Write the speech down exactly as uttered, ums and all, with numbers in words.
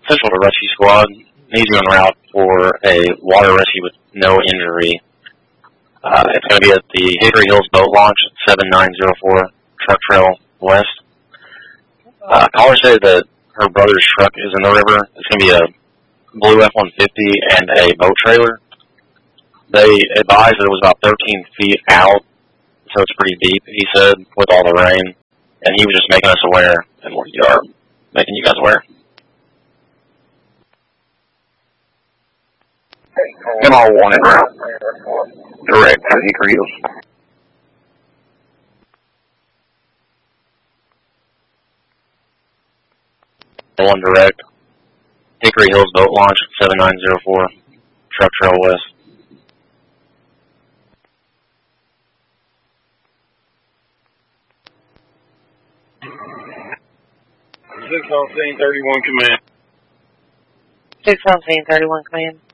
Central to Rescue Squad. Needs you en route for a water rescue with no injury. Uh, it's going to be at the Hickory Hills Boat Launch, seven nine zero four Truck Trail West. Uh, caller said that her brother's truck is in the river. It's going to be a blue F one fifty and a boat trailer. They advised that it was about thirteen feet out, so it's pretty deep, he said, with all the rain. And he was just making us aware, and we are making you guys aware. And all wanted route. Direct to Hickory Hills. One direct. Hickory Hills Boat Launch, seven nine zero four Truck Trail West. six on scene, thirty-one command. six on scene, thirty-one command.